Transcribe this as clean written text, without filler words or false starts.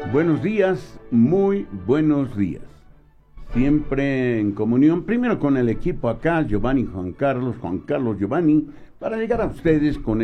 Buenos días, muy buenos días. Siempre en comunión, primero con el equipo acá, Giovanni Juan Carlos, Giovanni, para llegar a ustedes con